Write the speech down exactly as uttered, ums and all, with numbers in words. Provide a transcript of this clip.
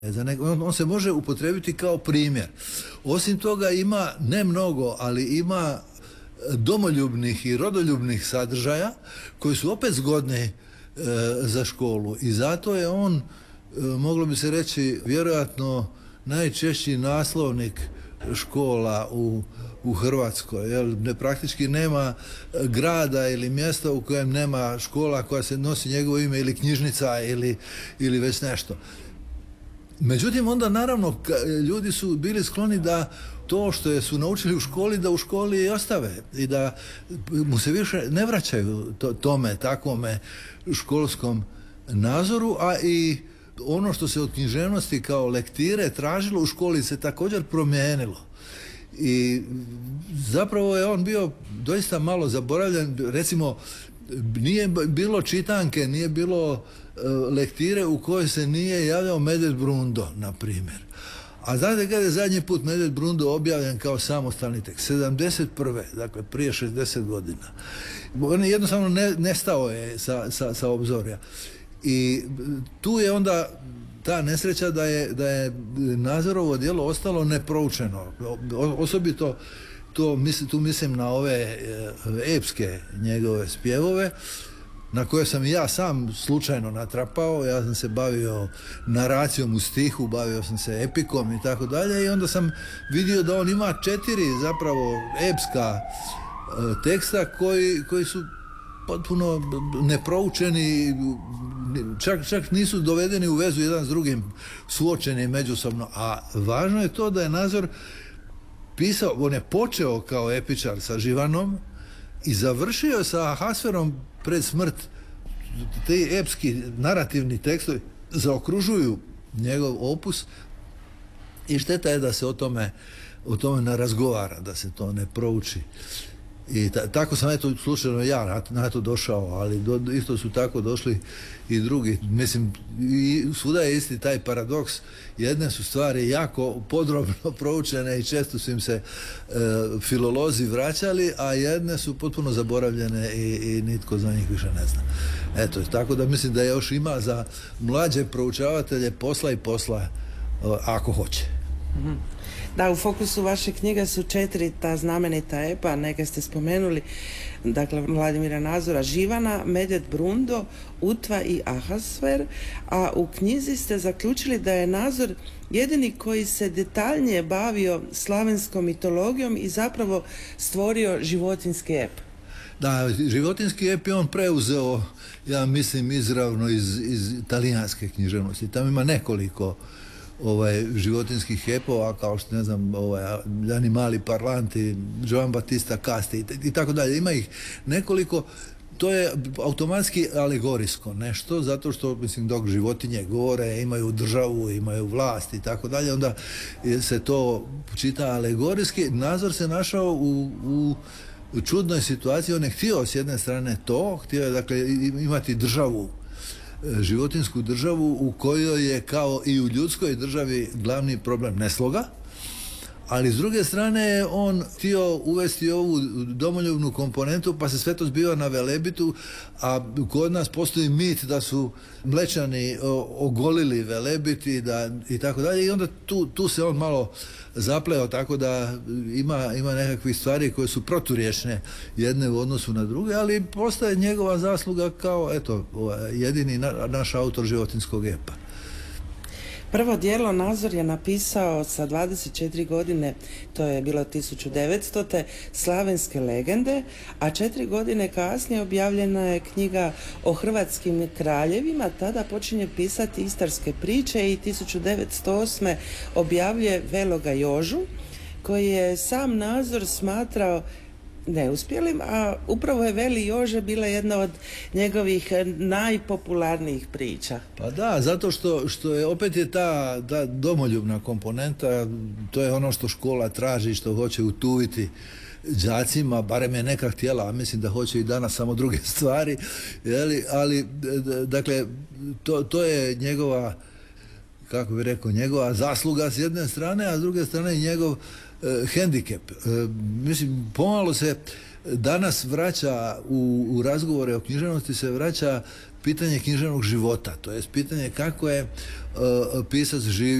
On, on se može upotrijebiti kao primjer. Osim toga ima, ne mnogo, ali ima domoljubnih i rodoljubnih sadržaja koji su opet zgodni e, za školu i zato je on, e, moglo bi se reći, vjerojatno najčešći naslovnik škola u, u Hrvatskoj. Jer ne, praktički nema grada ili mjesta u kojem nema škola koja se nosi njegovo ime ili knjižnica ili, ili već nešto. Međutim, onda naravno ljudi su bili skloni da to što su naučili u školi, da u školi i ostave i da mu se više ne vraćaju to, tome, takvome školskom nazoru, a i ono što se od književnosti kao lektire tražilo u školi se također promijenilo. I zapravo je on bio doista malo zaboravljen, recimo nije bilo čitanke, nije bilo lektire u kojoj se nije javljao Medved Brundo, na primjer. A znate kada je zadnji put Medved Brundo objavljen kao samostalni tekst? sedamdeset prve, dakle prije šezdeset godina. On jednostavno ne, nestao je sa, sa, sa obzorja. I tu je onda ta nesreća da je, da je Nazorovo djelo ostalo neproučeno. Osobito to, tu mislim na ove epske njegove spjevove, na koje sam i ja sam slučajno natrapao. Ja sam se bavio naracijom u stihu, bavio sam se epikom i tako dalje i onda sam vidio da on ima četiri zapravo epska e, teksta koji, koji su potpuno neproučeni, čak, čak nisu dovedeni u vezu jedan s drugim, suočeni međusobno. A važno je to da je Nazor pisao, on je počeo kao epičar sa Živanom i završio sa Ahasverom pred smrt. Ti epski narativni tekstovi zaokružuju njegov opus i šteta je da se o tome, o tome ne razgovara, da se to ne prouči. I ta, tako sam eto slučajno ja na, na to došao, ali do, isto su tako došli i drugi. Mislim, i svuda je isti taj paradoks. Jedne su stvari jako podrobno proučene i često su im se e, filolozi vraćali, a jedne su potpuno zaboravljene i, i nitko za njih više ne zna. Eto, tako da mislim da još ima za mlađe proučavatelje posla i posla, o, ako hoće. Mm-hmm. Da, u fokusu vaše knjige su četiri ta znamenita epa, neke ste spomenuli, dakle Vladimira Nazora, Živana, Medved Brundo, Utva i Ahasver, a u knjizi ste zaključili da je Nazor jedini koji se detaljnije bavio slavenskom mitologijom i zapravo stvorio životinjski ep. Da, životinjski ep je on preuzeo, ja mislim, izravno iz, iz talijanske književnosti. Tamo ima nekoliko ovaj, životinskih epova, kao što ne znam, ovaj, Animali parlanti, Giovan Battista Casti i, i tako dalje. Ima ih nekoliko. To je automatski alegorijsko nešto, zato što, mislim, dok životinje govore, imaju državu, imaju vlast i tako dalje, onda se to čita alegorijski. Nazor se našao u, u čudnoj situaciji. On je htio s jedne strane to, htio je, dakle, imati državu, životinsku državu u kojoj je, kao i u ljudskoj državi, glavni problem nesloga, ali s druge strane je on htio uvesti ovu domoljubnu komponentu, pa se sve to zbiva na Velebitu, a kod nas postoji mit da su Mlečani ogolili Velebit i, da, i tako dalje, i onda tu, tu se on malo zapleo, tako da ima, ima nekakvih stvari koje su proturječne jedne u odnosu na druge, ali postaje njegova zasluga kao, eto, jedini na, naš autor životinskog epa. Prvo djelo Nazor je napisao sa dvadeset četiri godine, to je bilo tisuću devetstote, Slavenske legende, a četiri godine kasnije objavljena je knjiga o hrvatskim kraljevima, tada počinje pisati istarske priče i tisuću devetsto osme objavljuje Veloga Jožu, koji je sam Nazor smatrao neuspjelim, a upravo je Veli Jože bila jedna od njegovih najpopularnijih priča. Pa da, zato što, što je opet je ta, ta domoljubna komponenta, to je ono što škola traži, što hoće utuviti đacima, barem je neka htjela, a mislim da hoće i danas samo druge stvari, jeli, ali dakle to, to je njegova, kako bi rekao, njegova zasluga s jedne strane, a s druge strane i njegov Uh, hendikep. Uh, mislim, pomalo se danas vraća u, u razgovore o književnosti, se vraća pitanje književnog života, to jest pitanje kako je uh, pisac živio